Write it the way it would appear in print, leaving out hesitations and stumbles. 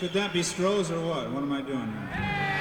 Could that be Strohs or what? What am I doing here?